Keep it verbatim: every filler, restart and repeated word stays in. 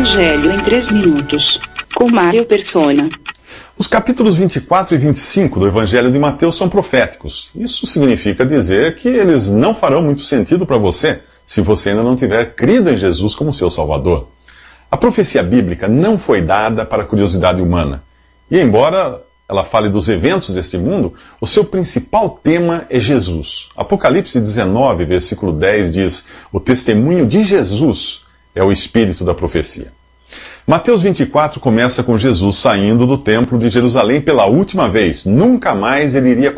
Evangelho em três minutos, com Mário Persona. Os capítulos vinte e quatro e vinte e cinco do Evangelho de Mateus são proféticos. Isso significa dizer que eles não farão muito sentido para você, se você ainda não tiver crido em Jesus como seu Salvador. A profecia bíblica não foi dada para a curiosidade humana. E embora ela fale dos eventos deste mundo, o seu principal tema é Jesus. Apocalipse dezenove, versículo dez diz: o testemunho de Jesus é o espírito da profecia. Mateus vinte e quatro começa com Jesus saindo do templo de Jerusalém pela última vez. Nunca mais ele iria